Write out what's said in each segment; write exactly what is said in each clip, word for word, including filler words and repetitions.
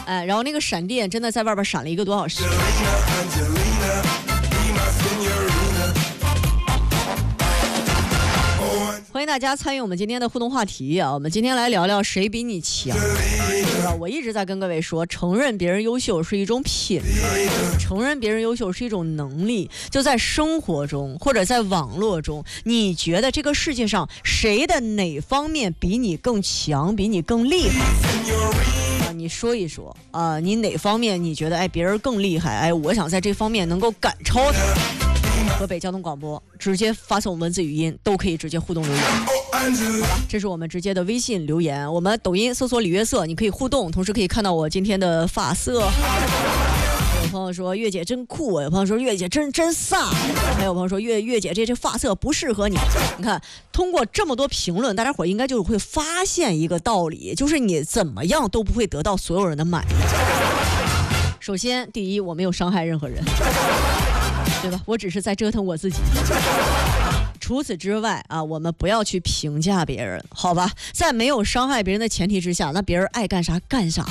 哎，然后那个闪电真的在外边闪了一个多小时。欢迎大家参与我们今天的互动话题啊！我们今天来聊聊谁比你强。我一直在跟各位说，承认别人优秀是一种品质，承认别人优秀是一种能力。就在生活中或者在网络中，你觉得这个世界上谁的哪方面比你更强，比你更厉害？啊，你说一说啊，你哪方面你觉得哎别人更厉害？哎，我想在这方面能够赶超他。河北交通广播直接发送文字语音都可以直接互动留言。好吧，这是我们直接的微信留言。我们抖音搜索李约瑟，你可以互动，同时可以看到我今天的发色。有朋友说月姐真酷，有朋友说月姐真真飒，还有朋友说月月姐这这发色不适合你。你看，通过这么多评论，大家伙应该就会发现一个道理，就是你怎么样都不会得到所有人的满意。首先，第一，我没有伤害任何人，对吧？我只是在折腾我自己。除此之外啊，我们不要去评价别人，好吧？在没有伤害别人的前提之下，那别人爱干啥干啥吧。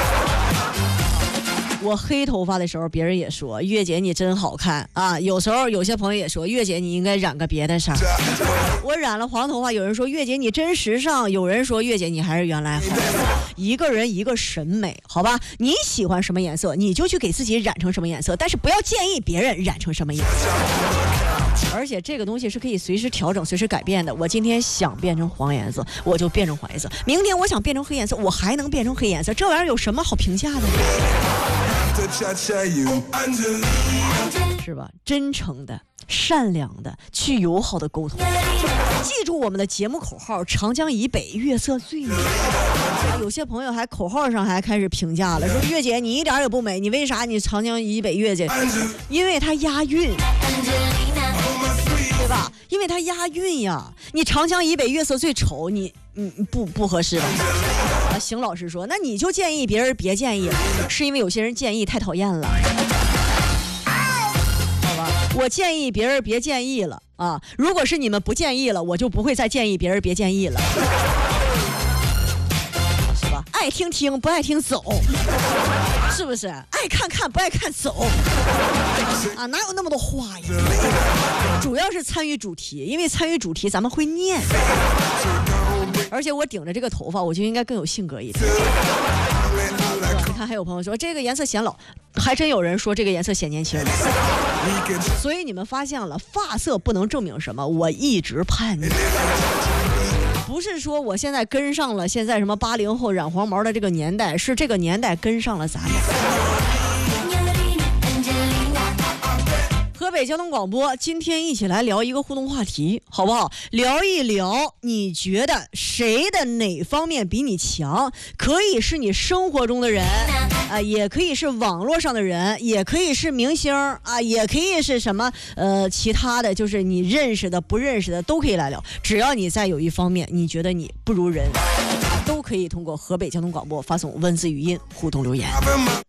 我黑头发的时候，别人也说月姐你真好看啊。有时候有些朋友也说月姐你应该染个别的色。我染了黄头发，有人说月姐你真时尚，有人说月姐你还是原来好。一个人一个审美，好吧？你喜欢什么颜色，你就去给自己染成什么颜色，但是不要建议别人染成什么颜色。而且这个东西是可以随时调整、随时改变的。我今天想变成黄颜色，我就变成黄颜色；明天我想变成黑颜色，我还能变成黑颜色。这玩意儿有什么好评价的呢？是吧？真诚的、善良的、去友好的沟通。记住我们的节目口号：长江以北，月色最美。有些朋友还口号上还开始评价了，说月姐你一点也不美，你为啥你长江以北月姐？因为它押韵。对吧？因为它押韵呀。你长江以北月色最丑，你嗯不不合适吧？啊，邢老师说，那你就建议别人别建议了，是因为有些人建议太讨厌了。好吧，我建议别人别建议了啊。如果是你们不建议了，我就不会再建议别人别建议了。是吧？爱听听，不爱听走。是不是？爱看看，不爱看走啊？哪有那么多话呀？主要是参与主题，因为参与主题咱们会念，而且我顶着这个头发，我就应该更有性格一点。你看，还有朋友说这个颜色显老，还真有人说这个颜色显年轻。所以你们发现了，发色不能证明什么，我一直叛逆。不是说我现在跟上了现在什么八零后染黄毛的这个年代，是这个年代跟上了咱们。河北交通广播今天一起来聊一个互动话题，好不好？聊一聊你觉得谁的哪方面比你强，可以是你生活中的人啊、呃，也可以是网络上的人，也可以是明星啊、呃，也可以是什么呃其他的，就是你认识的不认识的都可以来聊，只要你在有一方面你觉得你不如人，都可以通过河北交通广播发送文字语音互动留言。